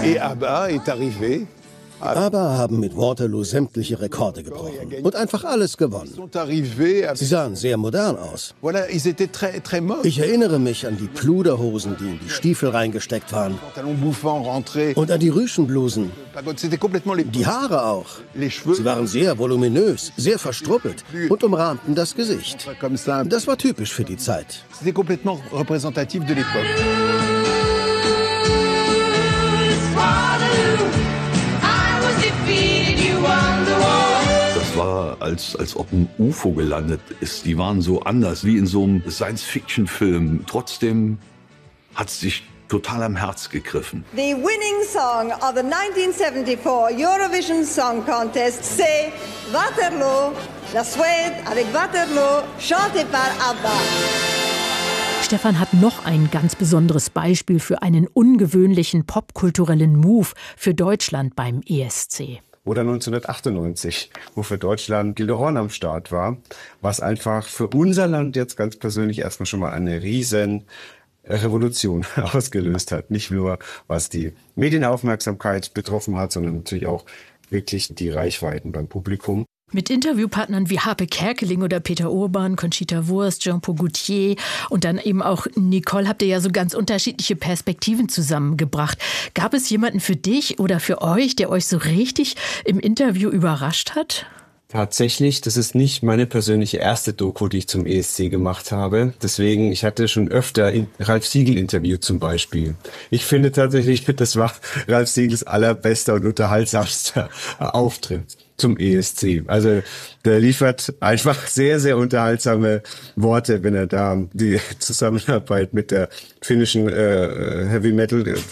Et ABBA est arrivé. ABBA haben mit Waterloo sämtliche Rekorde gebrochen und einfach alles gewonnen. Sie sahen sehr modern aus. Ich erinnere mich an die Pluderhosen, die in die Stiefel reingesteckt waren. Und an die Rüschenblusen. Die Haare auch. Sie waren sehr voluminös, sehr verstruppelt und umrahmten das Gesicht. Das war typisch für die Zeit. Das war, als ob ein UFO gelandet ist. Die waren so anders, wie in so einem Science-Fiction-Film. Trotzdem hat es sich total am Herz gegriffen. The winning song of the 1974 Eurovision Song Contest, c'est Waterloo, la Suède avec Waterloo, chanté par ABBA. Stefan hat noch ein ganz besonderes Beispiel für einen ungewöhnlichen popkulturellen Move für Deutschland beim ESC. Oder 1998, wo für Deutschland Gilde am Start war, was einfach für unser Land jetzt ganz persönlich erstmal schon mal eine riesen Revolution ausgelöst hat. Nicht nur, was die Medienaufmerksamkeit betroffen hat, sondern natürlich auch wirklich die Reichweiten beim Publikum. Mit Interviewpartnern wie Harpe Kerkeling oder Peter Urban, Conchita Wurst, Jean-Paul Gaultier und dann eben auch Nicole habt ihr ja so ganz unterschiedliche Perspektiven zusammengebracht. Gab es jemanden für dich oder für euch, der euch so richtig im Interview überrascht hat? Tatsächlich, das ist nicht meine persönliche erste Doku, die ich zum ESC gemacht habe. Deswegen, ich hatte schon öfter Ralf Siegel-Interview zum Beispiel. Ich finde tatsächlich, das war Ralf Siegels allerbester und unterhaltsamster Auftritt zum ESC. Also der liefert einfach sehr, sehr unterhaltsame Worte, wenn er da die Zusammenarbeit mit der finnischen Heavy Metal